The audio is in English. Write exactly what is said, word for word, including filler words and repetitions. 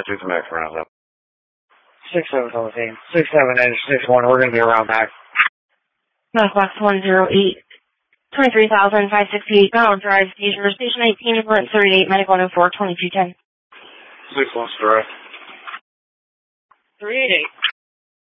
Alright, two to max rounds up. six seven seventeen. six seven and six one, we're going to be around back. Northwest one zero eight. twenty-three thousand five sixty-eight Donald Drive, seizure, station nineteen, ambulance thirty-eight, medic one oh four, twenty-two ten. six one direct. three eight eight.